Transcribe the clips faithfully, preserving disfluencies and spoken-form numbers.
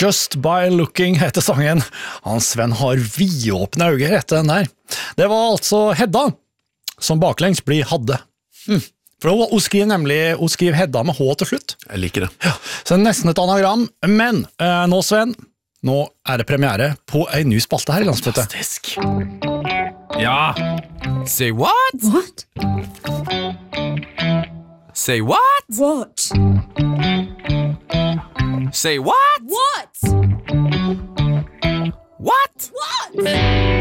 Just by looking heter sangen. Han Sven har vidåpne øyne etter den der. Det var altså Hedda, som baklengs blir hadde. Mm. For hun, hun skriver nemlig hun skriver Hedda med H til slutt. Jeg liker det. Ja, så det er nesten et anagram. Men eh, nå, Sven, nå er det premiere på en ny spalte her i Landsbyttet. Fantastisk. Ja. Say what? What? Say what? What? Say what? What? What? What?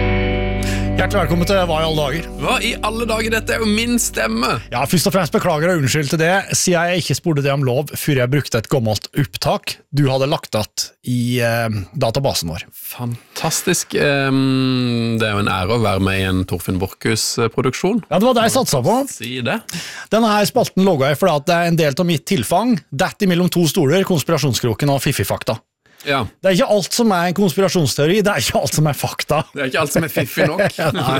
Hjertelig velkommen til Hva i alle dager. Hva i alle dager, dette er jo min stemme. Ja, først og fremst beklager og unnskyld til det, siden jeg ikke spurte det om lov før jeg brukte et gammelt opptak du hadde lagt at i eh, databasen vår. Fantastisk. Um, det er jo en ære å være med i en Torfinn Borchhus-produksjon. Ja, det var det jeg satset på. Si det. Denne her spalten logget jeg fordi at det er en del av mitt tilfang, dette mellom to stoler, konspirasjonskroken og fiffifakta. Ja. Det er ikke alt som er en konspirasjonsteori, det er ikke alt som er fakta. Det er ikke alt som er fiffig nok. Nei.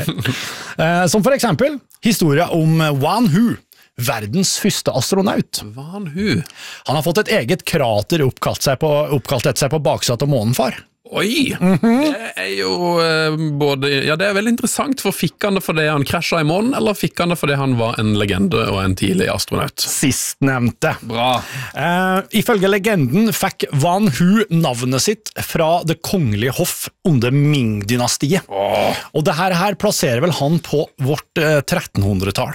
Eh, som for eksempel historien om Wan Hu, verdens første astronaut. Van Hu. Han har fått et eget krater oppkalt, seg på, oppkalt etter seg på baksiden av månen, far. Oi, Mm-hmm. det er jo eh, både, ja det er veldig interessant, for fikk han det fordi han krasjet i månen, eller fikk han det fordi han var en legende og en tidlig astronaut? Sistnevnte. Bra. Eh, ifølge legenden fikk Wan Hu navnet sitt fra det kongelige hoff under Ming-dynastiet. Åh. Og det her, her plasserer vel han på vårt eh, trettenhundretall.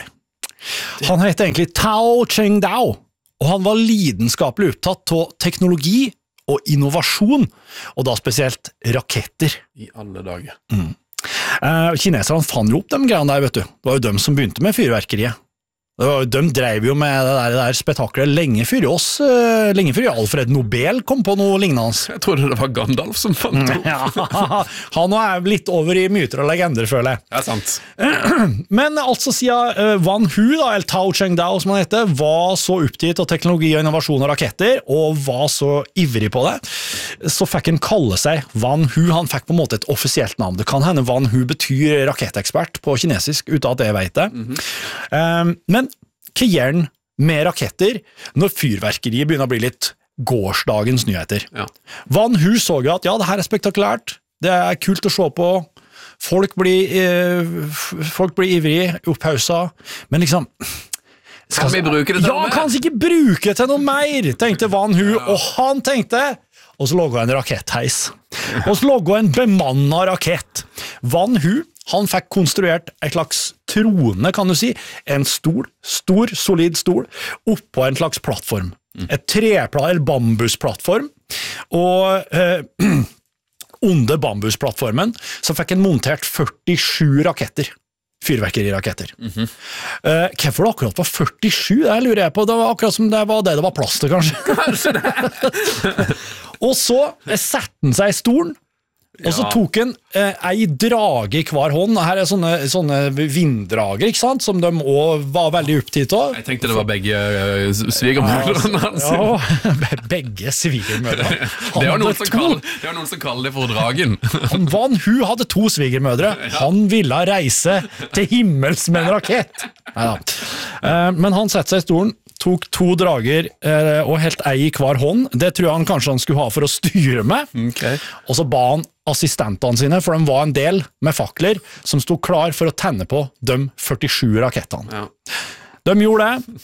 Han heter egentlig Tao Cheng Dao, og han var lidenskapelig opptatt av teknologi og innovasjon, og da spesielt raketter. I alle dager. Mm. Eh, kineserne fant jo opp de greiene der, vet du. Det var jo dem som begynte med fyrverkeriet. Det var jo, de drev jo med det der, det der spektaklet lenge før oss, uh, lenge før Alfred Nobel kom på noe lignende. Jeg trodde det var Gandalf som fant det opp. Ja, han er litt over i myter og legender, føler jeg. Det er sant. Men altså siden uh, Wan Hu, da, eller Tao Cheng Dao som han heter, var så opptatt av teknologi og innovasjon og raketter, og var så ivrig på det, så fikk han kalle seg Wan Hu. Han fikk på en måte et offisielt navn. Det kan hende Wan Hu betyr rakettekspert på kinesisk, uten at jeg vet det. Mm-hmm. Um, men hva gjør den med raketter når fyrverkeriet begynner å bli litt gårsdagens nyheter? Ja. Van Hu så jo at ja, det her er spektakulært, det er kult å se på, folk blir, eh, folk blir ivrige, opphausa, men liksom Kan vi bruke det til ja, noe mer? Ja, kan vi ikke bruke det til noe mer, tenkte Van Hu, ja. Og han tenkte, og så logget en rakettheis, og så logget en bemannet rakett. Van Hu, han fikk konstruert et slags trone, kan du si, en stol, stor, solid stol, oppå en slags plattform. Mm. Et treplan, eller bambusplattform, og eh, under bambusplattformen så fikk en montert førtisju raketter. Fyrverkeriraketter. Mm-hmm. Uh, hvorfor det akkurat var førtisju? Det lurer jeg på. Det var akkurat som det var det det var plass til, kanskje. Kanskje det. Og så satte han seg i stolen, og så Ja. tok han eh, ei drage i hver hånd. Her er sånne, sånne vinddrager, ikke sant? Som de også var veldig opptatt av. Jeg tenkte det var begge uh, svigermødrene hans. Ja, begge svigermødre. Det var noen som kaller det, noen som kaller det for dragen. Han Van Hu hadde to svigermødre. Han ville reise til himmels med en rakett. Neida. Eh, men han sette seg i stolen, tok to drager eh, og helt ei i hver hånd. Det tror jeg han kanskje han skulle ha for å styre med. Okay. Og så ba han assistentene sine, for de var en del med fakler, som stod klar for å tenne på de førtisju rakettene. Ja. De gjorde det.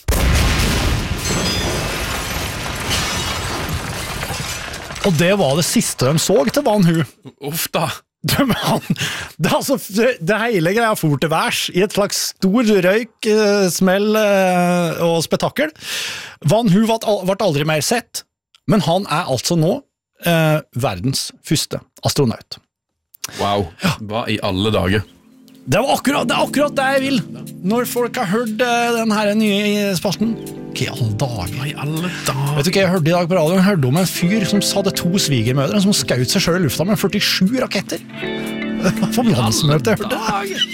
Og det var det siste de så til Van Hu. Uff da. De, han, det, altså, det hele greia for til værs i et slags stor røyk, eh, smell eh, og spetakkel. Van Hu ble aldri mer sett, men han er altså nå eh, verdens første astronaut. Wow, hva i alle dager? Det, var akkurat, det er akkurat det jeg vil. Når folk har hørt eh, den her nye spalten. Hva i alle dager? Hva i alle dager? Vet du hva jeg hørte i dag på radioen? Jeg hørte om en fyr som hadde to svigermødre som skjøt seg selv i lufta med førtisju raketter. På landsmøtet, jeg hørte det.